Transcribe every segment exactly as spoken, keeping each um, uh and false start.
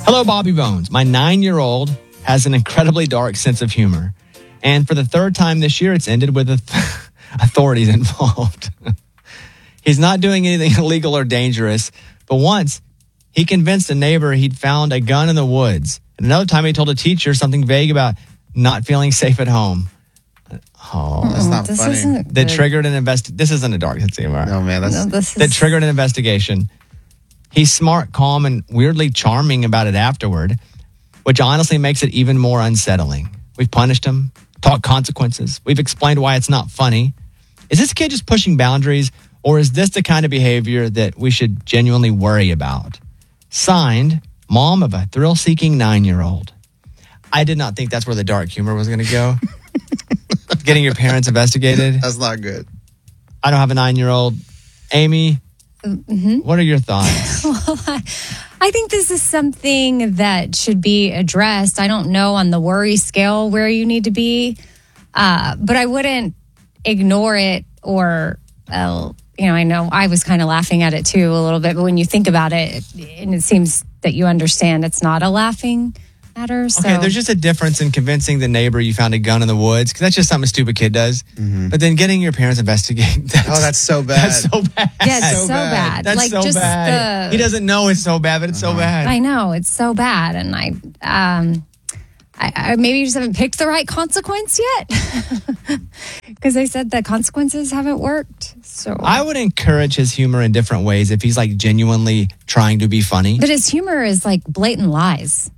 Hello, Bobby Bones. My nine-year-old has an incredibly dark sense of humor. And for the third time this year, it's ended with authorities involved. He's not doing anything illegal or dangerous, but once he convinced a neighbor he'd found a gun in the woods. And another time he told a teacher something vague about not feeling safe at home. Oh, that's not this funny. Isn't that good. triggered an invest. This isn't a dark sense of humor. No, man, that's No, this That is, triggered an investigation. He's smart, calm, and weirdly charming about it afterward, which honestly makes it even more unsettling. We've punished him, taught consequences. We've explained why it's not funny. Is this kid just pushing boundaries, or is this the kind of behavior that we should genuinely worry about? Signed, mom of a thrill-seeking nine-year-old. I did not think that's where the dark humor was going to go. Getting your parents investigated. that's not good. I don't have a nine-year-old. Amy, Mm-hmm. what are your thoughts? Well, I, I think this is something that should be addressed. I don't know on the worry scale where you need to be, uh, but I wouldn't ignore it or, uh, you know, I know I was kind of laughing at it too a little bit, but when you think about it, and it seems that you understand it's not a laughing matter. So. Okay, there's just a difference in convincing the neighbor you found a gun in the woods, because that's just something a stupid kid does. Mm-hmm. But then getting your parents investigate. That's, Oh, that's so bad. That's so bad. Yeah, it's so so, bad. bad. That's like so just bad. The, He doesn't know it's so bad, but it's Uh-huh. so bad. I know it's so bad, and I, um, I, I maybe you just haven't picked the right consequence yet, because they said the consequences haven't worked. So, I would encourage his humor in different ways if he's like genuinely trying to be funny. but his humor is like blatant lies.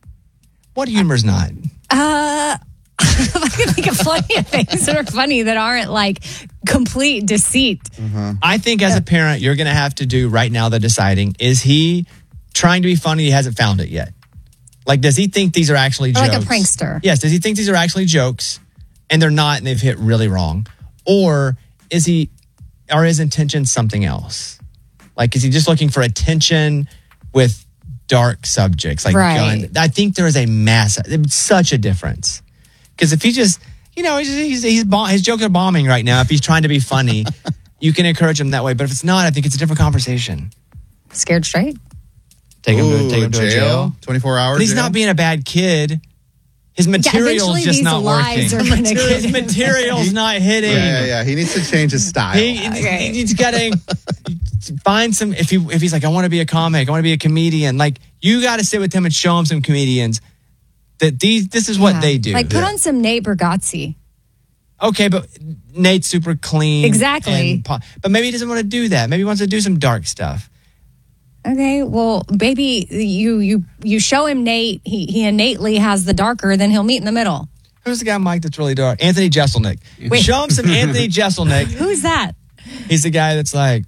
What humor's not? Uh, I can think of plenty of things that are funny that aren't like complete deceit. I think as a parent, you're going to have to do right now the deciding. Is he trying to be funny? He hasn't found it yet. Like, does he think these are actually Or jokes? like a prankster. Yes. Does he think these are actually jokes and they're not and they've hit really wrong? Or is he, or his intention something else? Like, is he just looking for attention with dark subjects like Right. gun? I think there is a massive, it's such a difference. Because if he just, you know, he's, he's, he's bomb, his jokes are bombing right now. If he's trying to be funny, you can encourage him that way. But if it's not, I think it's a different conversation. Scared straight. Take him, Ooh, to, take him to a jail. twenty-four hours. But he's not being a bad kid. His material's eventually just these not lies working. are gonna His get- material's not hitting. Yeah, yeah, yeah. He needs to change his style. He, Okay. He's got to find some. If he if he's like, I want to be a comic, I want to be a comedian. Like, you got to sit with him and show him some comedians that these. This is what Yeah. they do. Like put on some Nate Bargatze. Okay, but Nate's super clean. Exactly. and po- but maybe he doesn't want to do that. Maybe he wants to do some dark stuff. Okay, well, maybe you you you show him Nate. He he innately has the darker. Then he'll meet in the middle. Who's the guy, Mike, that's really dark? Anthony Jeselnik. Wait. Show him some Anthony Jeselnik. Who's that? He's the guy that's like,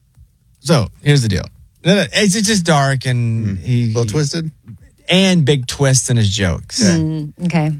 so here's the deal. No, no, It's it's just dark and he a little twisted. and big twists in his jokes. Mm, okay.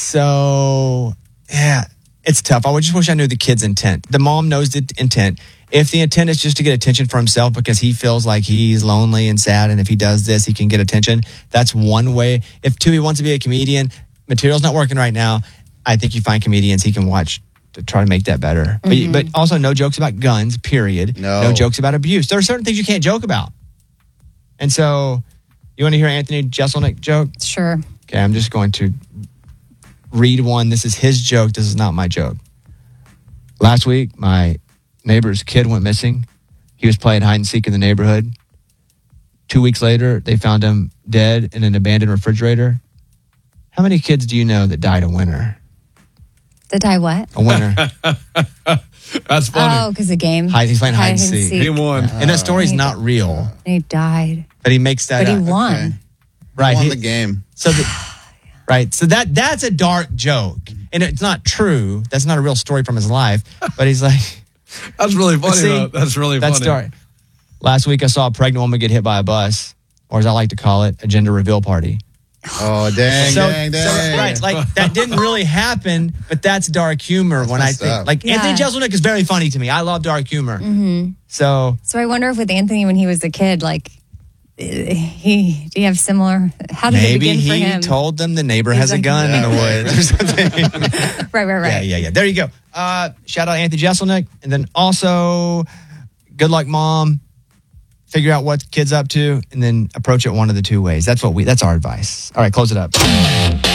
So yeah, it's tough. I would just wish I knew the kid's intent. The mom knows the intent. If the intent is just to get attention for himself because he feels like he's lonely and sad, and if he does this, he can get attention, that's one way. If two, he wants to be a comedian, material's not working right now, I think you find comedians he can watch to try to make that better. Mm-hmm. But, but also no jokes about guns, period. No. No jokes about abuse. There are certain things you can't joke about. And so, you want to hear Anthony Jeselnik joke? Sure. Okay, I'm just going to read one. This is his joke. This is not my joke. Last week, my neighbor's kid went missing. He was playing hide and seek in the neighborhood. Two weeks later, they found him dead in an abandoned refrigerator. How many kids do you know that died a winter? Did I what? A winter. That's funny. Oh, because the game. Hide- he's playing hide and seek. He won. and that story's not real, He died, but he makes that but he up. won. Okay. Right. Won he- the game. So, the, right. So that that's a dark joke, and it's not true. That's not a real story from his life. But he's like, That's really funny. See, though. That's really that's funny. dark. Last week, I saw a pregnant woman get hit by a bus, or as I like to call it, a gender reveal party. Oh, dang, so, dang, so, dang. right, like that didn't really happen, but that's dark humor. That's when I messed think, up. like Yeah. Anthony Jeselnik is very funny to me. I love dark humor. Mm-hmm. So So I wonder if with Anthony when he was a kid, like eh, he do you have similar? How did it maybe begin for he him? told them the neighbor He's has a like, gun in the yeah. woods or something. right, right, right. Yeah, yeah, yeah. There you go. Uh, shout out Anthony Jeselnik, and then also, good luck, mom. figure out what the kid's up to, and then approach it one of the two ways. That's what we. That's our advice. All right, close it up.